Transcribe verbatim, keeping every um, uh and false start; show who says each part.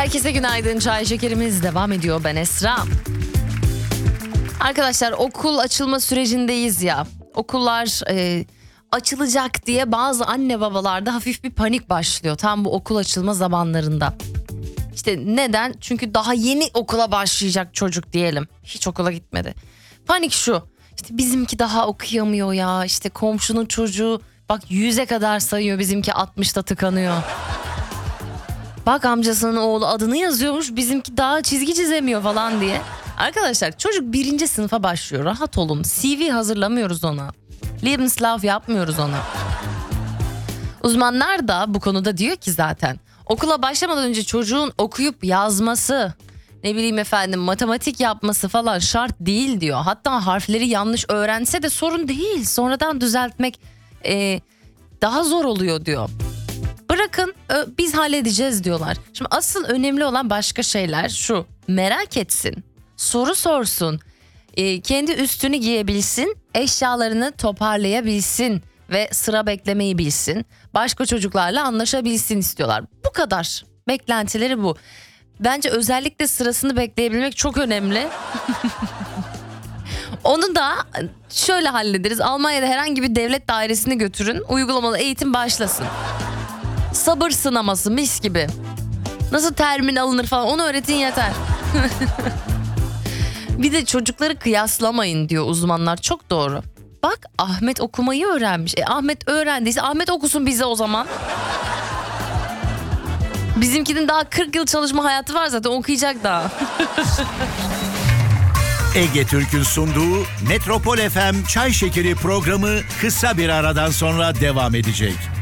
Speaker 1: Herkese günaydın. Çay şekerimiz devam ediyor. Ben Esra. Arkadaşlar, okul açılma sürecindeyiz ya. Okullar e, açılacak diye bazı anne babalarda hafif bir panik başlıyor. Tam bu okul açılma zamanlarında. İşte neden? Çünkü daha yeni okula başlayacak çocuk diyelim. Hiç okula gitmedi. Panik şu. İşte bizimki daha okuyamıyor ya. İşte komşunun çocuğu bak yüze kadar sayıyor, bizimki altmışta tıkanıyor. Bak amcasının oğlu adını yazıyormuş, bizimki daha çizgi çizemiyor falan diye. Arkadaşlar, çocuk birinci sınıfa başlıyor, rahat olun. C V hazırlamıyoruz ona. Lebenslauf yapmıyoruz ona. Uzmanlar da bu konuda diyor ki zaten okula başlamadan önce çocuğun okuyup yazması, ne bileyim efendim matematik yapması falan şart değil diyor. Hatta harfleri yanlış öğrense de sorun değil, sonradan düzeltmek e, daha zor oluyor diyor. Bırakın biz halledeceğiz diyorlar. Şimdi asıl önemli olan başka şeyler şu: merak etsin, soru sorsun, e, kendi üstünü giyebilsin, eşyalarını toparlayabilsin ve sıra beklemeyi bilsin, başka çocuklarla anlaşabilsin istiyorlar. Bu kadar, beklentileri bu. Bence özellikle sırasını bekleyebilmek çok önemli. Onu da şöyle hallederiz: Almanya'da herhangi bir devlet dairesine götürün, uygulamalı eğitim başlasın. Sabır sınaması mis gibi. Nasıl termin alınır falan, onu öğretin yeter. Bir de çocukları kıyaslamayın diyor uzmanlar, çok doğru. Bak Ahmet okumayı öğrenmiş. E, Ahmet öğrendiyse Ahmet okusun bize o zaman. Bizimkinin daha kırk yıl çalışma hayatı var, zaten okuyacak daha.
Speaker 2: Ege Türk'ün sunduğu Metropol F M Çay Şekeri programı kısa bir aradan sonra devam edecek.